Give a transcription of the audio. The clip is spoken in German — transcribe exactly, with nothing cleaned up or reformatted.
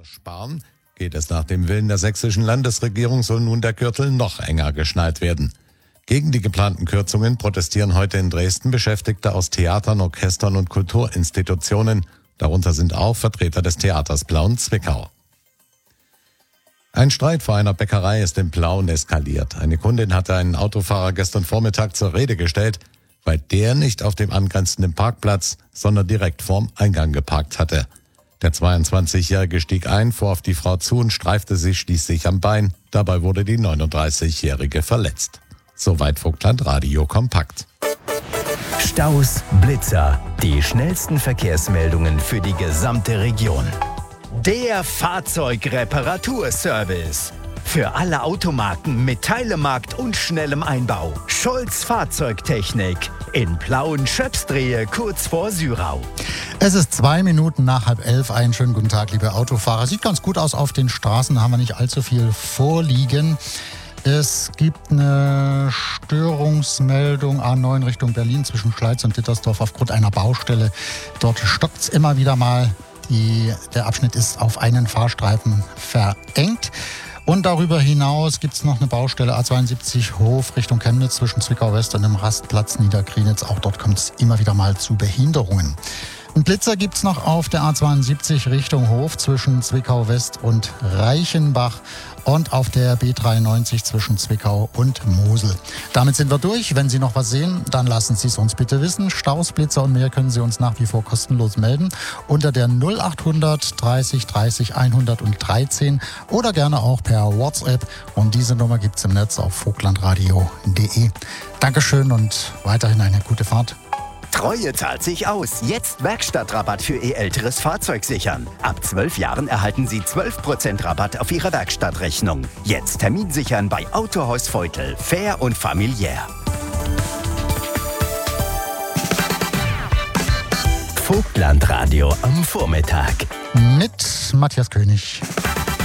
sparen, geht es nach dem Willen der sächsischen Landesregierung, soll nun der Gürtel noch enger geschnallt werden. Gegen die geplanten Kürzungen protestieren heute in Dresden Beschäftigte aus Theatern, Orchestern und Kulturinstitutionen. Darunter sind auch Vertreter des Theaters Plauen Zwickau. Ein Streit vor einer Bäckerei ist in Plauen eskaliert. Eine Kundin hatte einen Autofahrer gestern Vormittag zur Rede gestellt, weil der nicht auf dem angrenzenden Parkplatz, sondern direkt vorm Eingang geparkt hatte. Der zweiundzwanzigjährige stieg ein, fuhr auf die Frau zu und streifte sie schließlich am Bein. Dabei wurde die neununddreißigjährige verletzt. Soweit Vogtland Radio kompakt. Staus, Blitzer, die schnellsten Verkehrsmeldungen für die gesamte Region. Der Fahrzeugreparaturservice. Für alle Automarken mit Teilemarkt und schnellem Einbau. Scholz Fahrzeugtechnik. In Plauen-Schöpsdrehe, kurz vor Syrau. Es ist zwei Minuten nach halb elf. Einen schönen guten Tag, liebe Autofahrer. Sieht ganz gut aus auf den Straßen, da haben wir nicht allzu viel vorliegen. Es gibt eine Störungsmeldung A neun Richtung Berlin zwischen Schleiz und Dittersdorf aufgrund einer Baustelle. Dort stockt es immer wieder mal. Die, der Abschnitt ist auf einen Fahrstreifen verengt. Und darüber hinaus gibt es noch eine Baustelle A zweiundsiebzig Hof Richtung Chemnitz zwischen Zwickau West und dem Rastplatz Niederkrienitz. Auch dort kommt es immer wieder mal zu Behinderungen. Ein Blitzer gibt es noch auf der A zweiundsiebzig Richtung Hof zwischen Zwickau West und Reichenbach und auf der B dreiundneunzig zwischen Zwickau und Mosel. Damit sind wir durch. Wenn Sie noch was sehen, dann lassen Sie es uns bitte wissen. Staus, Blitzer und mehr können Sie uns nach wie vor kostenlos melden unter der null achthundert dreißig dreißig hundertdreizehn oder gerne auch per WhatsApp. Und diese Nummer gibt es im Netz auf vogtlandradio punkt de. Dankeschön und weiterhin eine gute Fahrt. Treue zahlt sich aus. Jetzt Werkstattrabatt für Ihr älteres Fahrzeug sichern. Ab zwölf Jahren erhalten Sie zwölf Prozent Rabatt auf Ihre Werkstattrechnung. Jetzt Termin sichern bei Autohaus Feutel. Fair und familiär. Vogtlandradio am Vormittag. Mit Matthias König.